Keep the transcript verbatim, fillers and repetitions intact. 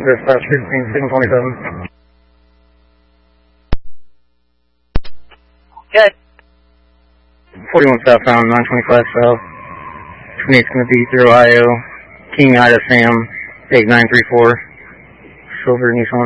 Dispatch fifteen, signal twenty-seven. Good. forty-one southbound, nine twenty-five south. twenty-eight's going to be zero I O, King Ida Sam, eight nine three four, Silver Nissan.